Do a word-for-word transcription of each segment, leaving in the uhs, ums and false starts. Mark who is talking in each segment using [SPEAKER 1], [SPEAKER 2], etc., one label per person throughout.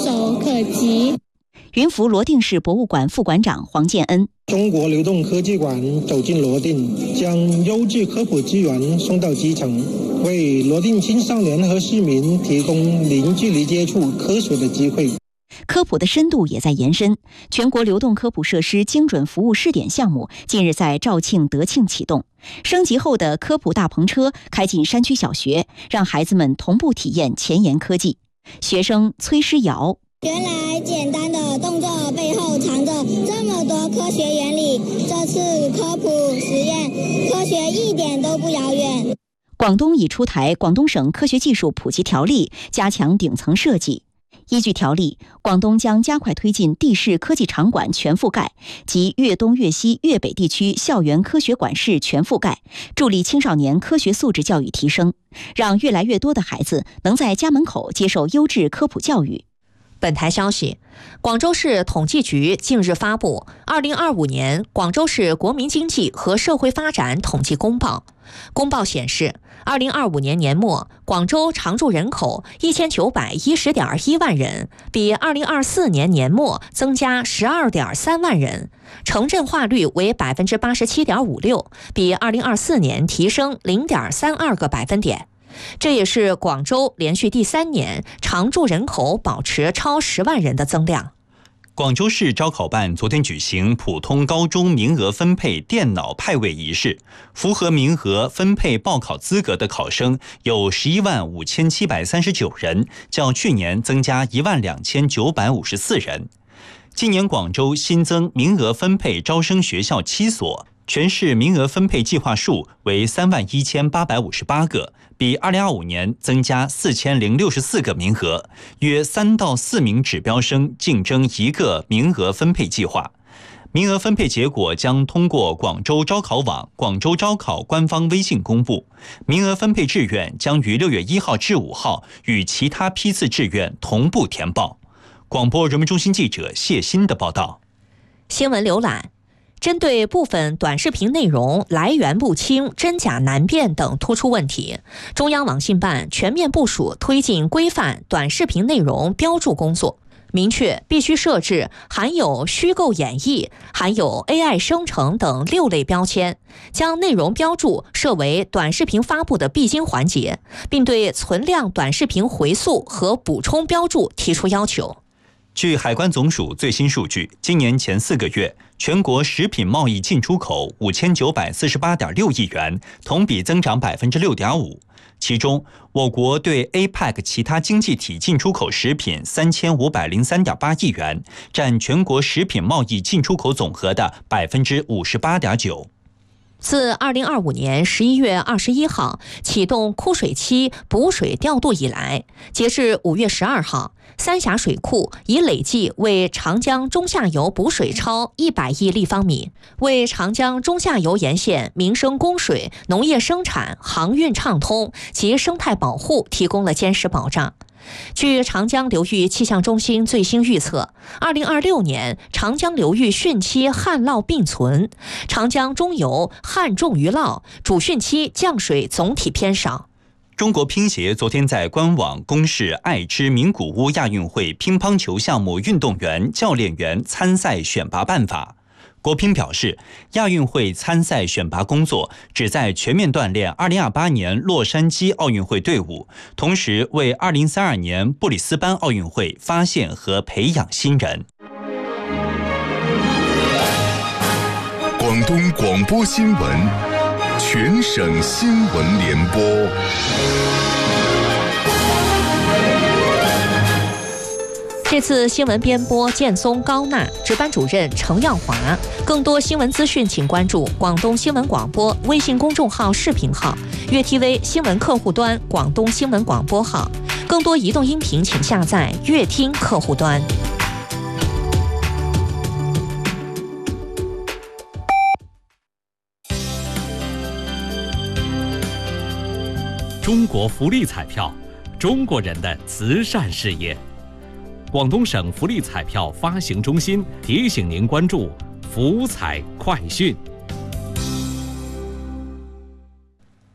[SPEAKER 1] 手可及。
[SPEAKER 2] 云浮罗定市博物馆副馆长黄建恩：
[SPEAKER 3] 中国流动科技馆走进罗定，将优质科普资源送到基层，为罗定青少年和市民提供零距离接触科学的机会。
[SPEAKER 2] 科普的深度也在延伸，全国流动科普设施精准服务试点项目近日在肇庆、德庆启动。升级后的科普大篷车开进山区小学，让孩子们同步体验前沿科技。学生崔诗瑶：
[SPEAKER 4] 原来简单的动作背后藏着这么多科学原理，这次科普实验，科学一点都不遥远。
[SPEAKER 2] 广东已出台《广东省科学技术普及条例》，加强顶层设计。依据条例，广东将加快推进地市科技场馆全覆盖及粤东、粤西、粤北地区校园科学馆室全覆盖，助力青少年科学素质教育提升，让越来越多的孩子能在家门口接受优质科普教育。
[SPEAKER 5] 本台消息，广州市统计局近日发布二零二五年广州市国民经济和社会发展统计公报。公报显示，二零二五年年末，广州常住人口一千九百一十点一万人，比二零二四年年末增加十二点三万人，城镇化率为百分之八十七点五六，比二零二四年提升零点三二个百分点。这也是广州连续第三年常住人口保持超十万人的增量。
[SPEAKER 6] 广州市招考办昨天举行普通高中名额分配电脑派位仪式，符合名额分配报考资格的考生有十一万五千七百三十九人，较去年增加一万两千九百五十四人。今年广州新增名额分配招生学校七所，全市名额分配计划数为三万一千八百五十八个，比二零二五年增加四千零六十四个名额，约三到四名指标生竞争一个名额分配计划。名额分配结果将通过广州招考网、广州招考官方微信公布。名额分配志愿将于六月一号至五号与其他批次志愿同步填报。广播人民中心记者谢鑫的报道。
[SPEAKER 5] 新闻浏览。针对部分短视频内容来源不清、真假难辨等突出问题，中央网信办全面部署推进规范短视频内容标注工作，明确必须设置含有虚构演绎、含有 A I 生成等六类标签，将内容标注设为短视频发布的必经环节，并对存量短视频回溯和补充标注提出要求。
[SPEAKER 6] 据海关总署最新数据，今年前四个月，全国食品贸易进出口五千九百四十八点六亿元，同比增长百分之六点五。其中，我国对 A P E C 其他经济体进出口食品三千五百零三点八亿元，占全国食品贸易进出口总额的百分之五十八点九。
[SPEAKER 5] 自二零二五年十一月二十一号启动枯水期补水调度以来，截至五月十二号，三峡水库已累计为长江中下游补水超一百亿立方米，为长江中下游沿线民生供水、农业生产、航运畅通及生态保护提供了坚实保障。据长江流域气象中心最新预测，二零二六年长江流域汛期旱涝并存，长江中游旱重于涝，主汛期降水总体偏少。
[SPEAKER 6] 中国乒协昨天在官网公示爱知名古屋亚运会乒乓球项目运动员、教练员参赛选拔办法。国乒表示，亚运会参赛选拔工作旨在全面锻炼二零二八年洛杉矶奥运会队伍，同时为二零三二年布里斯班奥运会发现和培养新人。
[SPEAKER 7] 广东广播新闻，全省新闻联播。
[SPEAKER 5] 这次新闻编播建松、高娜，值班主任程耀华。更多新闻资讯，请关注广东新闻广播微信公众号、视频号、粤 T V 新闻客户端、广东新闻广播号。更多移动音频，请下载粤听客户端。
[SPEAKER 8] 中国福利彩票，中国人的慈善事业。广东省福利彩票发行中心提醒您关注福彩快讯。
[SPEAKER 5] 中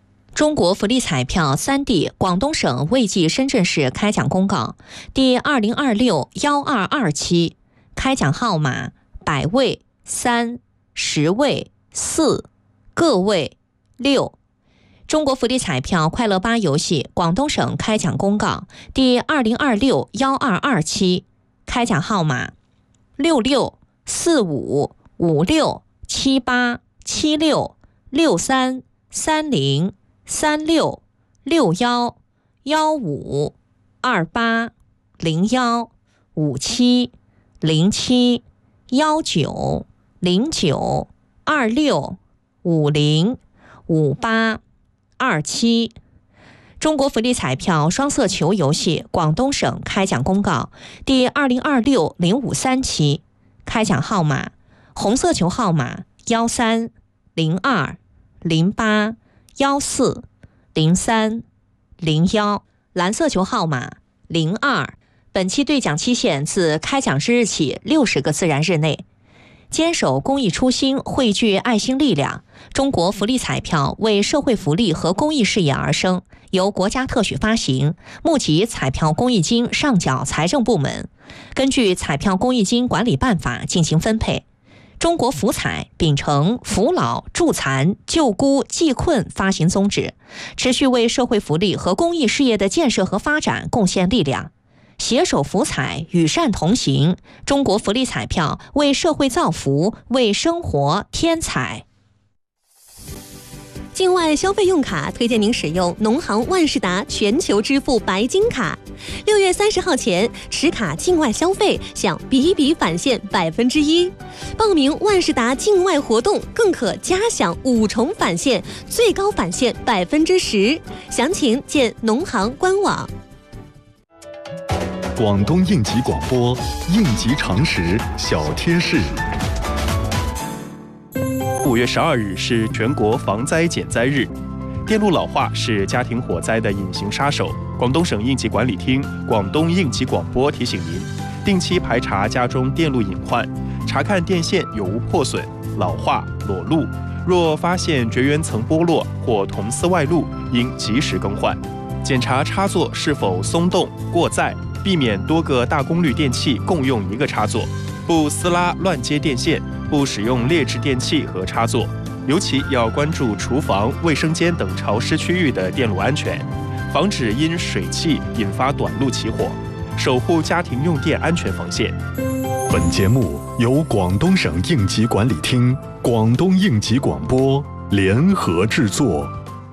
[SPEAKER 5] 中国福利彩票三地广东省卫计深圳市开奖公告第二零二六幺二二期，开奖号码百位、三、十位、四、个位、六。中国福利彩票快乐八游戏广东省开奖公告第二零二六幺二二期，开奖号码六六、四五、五六、七八、七六、六三、三零、三六、六幺、幺五、二八、零幺、五七、零七、幺九、零九、二六、五零、五八、二七。中国福利彩票双色球游戏广东省开奖公告第二零二六零五三期，开奖号码红色球号码幺三、零二、零八、幺四、零三、零幺，蓝色球号码零二。本期兑奖期限自开奖之日起六十个自然日内。坚守公益初心，汇聚爱心力量。中国福利彩票为社会福利和公益事业而生，由国家特许发行，募集彩票公益金上缴财政部门，根据彩票公益金管理办法进行分配。中国福彩秉承扶老助残救孤济困发行宗旨，持续为社会福利和公益事业的建设和发展贡献力量。携手福彩，与善同行。中国福利彩票为社会造福，为生活添彩。
[SPEAKER 1] 境外消费用卡推荐您使用农行万事达全球支付白金卡。六月三十号前持卡境外消费享比比返现百分之一，报名万事达境外活动更可加享五重返现，最高返现百分之十。详情见农行官网。
[SPEAKER 7] 广东应急广播应急常识小贴士。
[SPEAKER 9] 五月十二日是全国防灾减灾日，电路老化是家庭火灾的隐形杀手。广东省应急管理厅、广东应急广播提醒您，定期排查家中电路隐患，查看电线有无破损、老化、裸露。若发现绝缘层剥落或铜丝外露，应及时更换。检查插座是否松动、过载，避免多个大功率电器共用一个插座，不撕拉乱接电线，不使用劣质电器和插座，尤其要关注厨房、卫生间等潮湿区域的电路安全，防止因水汽引发短路起火，守护家庭用电安全防线。
[SPEAKER 7] 本节目由广东省应急管理厅、广东应急广播联合制作。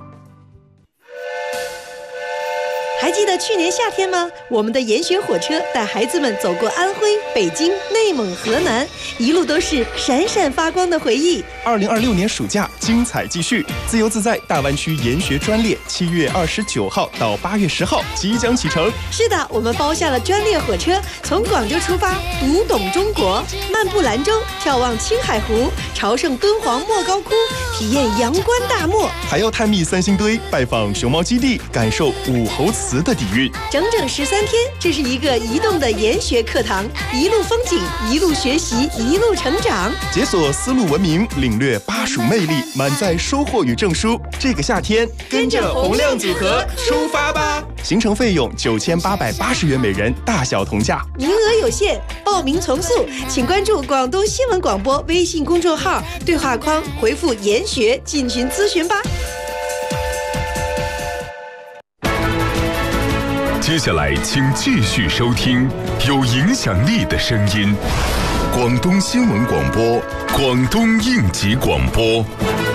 [SPEAKER 10] 还记得去年夏天吗？我们的研学火车带孩子们走过安徽、北京、内蒙、河南，一路都是闪闪发光的回忆。
[SPEAKER 9] 二零二六年暑假精彩继续，自由自在大湾区研学专列七月二十九号到八月十号即将启程。
[SPEAKER 10] 是的，我们包下了专列火车，从广州出发，读懂中国，漫步兰州，眺望青海湖，朝圣敦煌莫高窟，体验阳关大漠，
[SPEAKER 9] 还要探秘三星堆，拜访熊猫基地，感受武侯祠的底蕴。
[SPEAKER 10] 整整十三天，这是一个移动的研学课堂，一路风景，一路学习，一路成长，
[SPEAKER 9] 解锁丝路文明，领略巴蜀魅力，满载收获与证书。这个夏天，跟着洪亮组合出发吧！行程费用九千八百八十元每人，大小同价，
[SPEAKER 10] 名额有限，报名从速，请关注广东新闻广播微信公众号，对话框回复研学进群咨询吧。
[SPEAKER 7] 接下来请继续收听有影响力的声音，广东新闻广播，广东应急广播。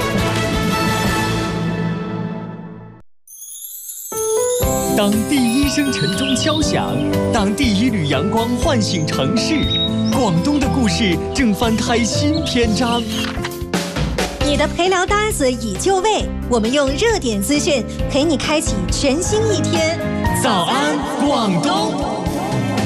[SPEAKER 11] 当第一声晨钟敲响，当第一缕阳光唤醒城市，广东的故事正翻开新篇章。
[SPEAKER 12] 你的陪聊搭子已就位，我们用热点资讯陪你开启全新一天。
[SPEAKER 11] 早安，广东。